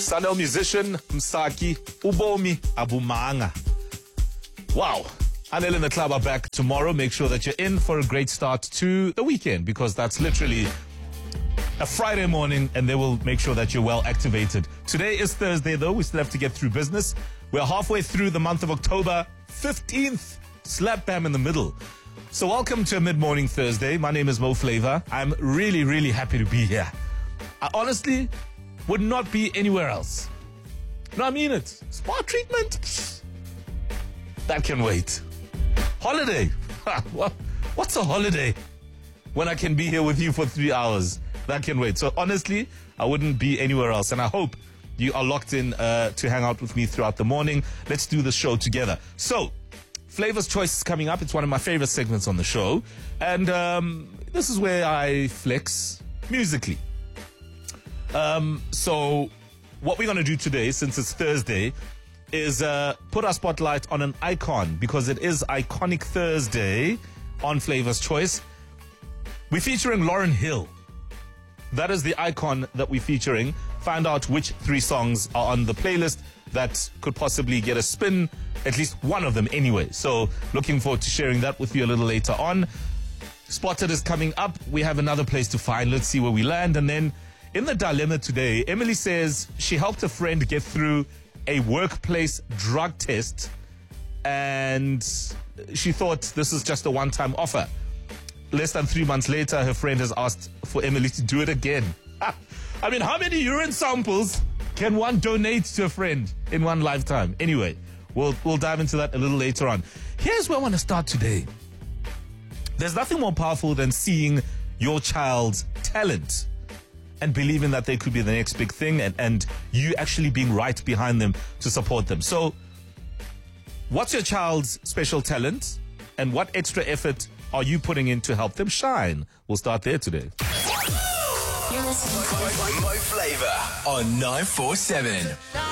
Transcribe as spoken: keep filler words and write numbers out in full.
Sanel musician, Msaki, Ubomi, Abumanga. Wow. Anel and the club are back tomorrow. Make sure that you're in for a great start to the weekend, because that's literally a Friday morning, and they will make sure that you're well activated. Today is Thursday, though. We still have to get through business. We're halfway through the month of October, fifteenth, slap bam in the middle. So welcome to a mid-morning Thursday. My name is Mo Flavor. I'm really, really happy to be here. I honestly would not be anywhere else. No, I mean it. Spa treatment? That can wait. Holiday? What's a holiday when I can be here with you for three hours? That can wait. So honestly, I wouldn't be anywhere else. And I hope you are locked in uh, to hang out with me throughout the morning. Let's do the show together. So, Flavor's Choice is coming up. It's one of my favorite segments on the show. And um, this is where I flex musically. Um, so, what we're going to do today, since it's Thursday, is uh, put our spotlight on an icon, because it is Iconic Thursday on Flavor's Choice. We're featuring Lauryn Hill. That is the icon that we're featuring. Find out which three songs are on the playlist that could possibly get a spin, at least one of them anyway. So looking forward to sharing that with you a little later on. Spotted is coming up. We have another place to find. Let's see where we land. And then in the dilemma today, Emily says she helped a friend get through a workplace drug test, and she thought this is just a one-time offer. Less than three months later, her friend has asked for Emily to do it again. I mean, how many urine samples can one donate to a friend in one lifetime? Anyway, we'll we'll dive into that a little later on. Here's where I want to start today. There's nothing more powerful than seeing your child's talent and believing that they could be the next big thing, and, and you actually being right behind them to support them. So, what's your child's special talent, and what extra effort are you putting in to help them shine? We'll start there today. You're listening to Mo Flavor on nine four seven.